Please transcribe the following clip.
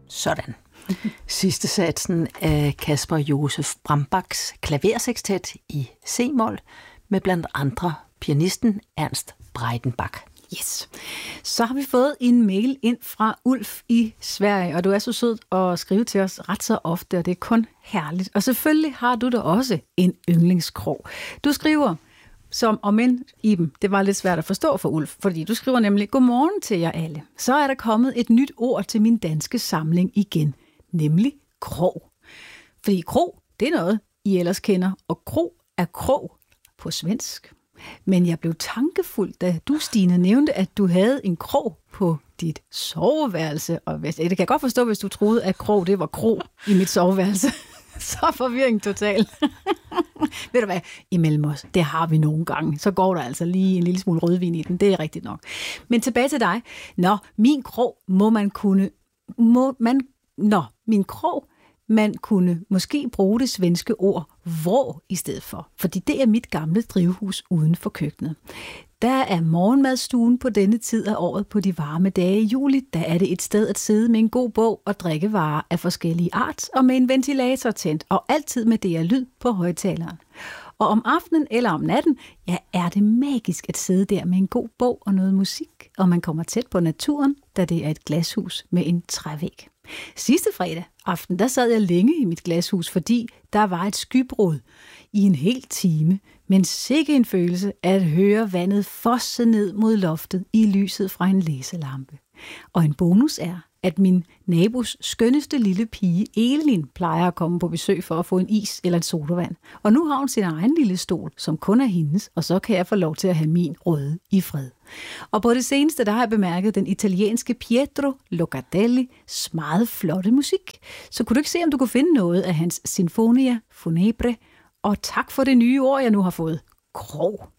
Sådan. Sidste satsen af Caspar Josef Brambachs klaversekstet i C-mol med blandt andre pianisten Ernst Breidenbach. Yes. Så har vi fået en mail ind fra Ulf i Sverige, og du er så sød at skrive til os ret så ofte, og det er kun herligt. Og selvfølgelig har du da også en yndlingskrog. Du skriver, som om end Iben, det var lidt svært at forstå for Ulf, fordi du skriver nemlig, godmorgen til jer alle. Så er der kommet et nyt ord til min danske samling igen, nemlig krog. Fordi krog, det er noget, I ellers kender, og krog er krog på svensk. Men jeg blev tankefuld, da du, Stine, nævnte, at du havde en krog på dit soveværelse. Og det kan jeg godt forstå, hvis du troede, at krog, det var krog i mit soveværelse. Så forvirring total. Ved du hvad, imellem os, det har vi nogle gange. Så går der altså lige en lille smule rødvin i den, det er rigtigt nok. Men tilbage til dig. Min krog man kunne måske bruge det svenske ord vrå i stedet for, fordi det er mit gamle drivhus uden for køkkenet. Der er morgenmadstuen på denne tid af året på de varme dage i juli. Der er det et sted at sidde med en god bog og drikke varer af forskellige art og med en ventilator tændt og altid med DR-lyd på højtaleren. Og om aftenen eller om natten, ja, er det magisk at sidde der med en god bog og noget musik, og man kommer tæt på naturen, da det er et glashus med en trævæg. Sidste fredag aften, der sad jeg længe i mit glashus, fordi der var et skybrud i en hel time, men sikke en følelse at høre vandet fosse ned mod loftet i lyset fra en læselampe. Og en bonus er, at min nabos skønneste lille pige, Elin, plejer at komme på besøg for at få en is eller en sodavand. Og nu har hun sin egen lille stol, som kun er hendes, og så kan jeg få lov til at have min røde i fred. Og på det seneste, der har jeg bemærket den italienske Pietro Locatellis meget flotte musik. Så kunne du ikke se, om du kunne finde noget af hans Sinfonia Funebre? Og tak for det nye ord, jeg nu har fået. Krog.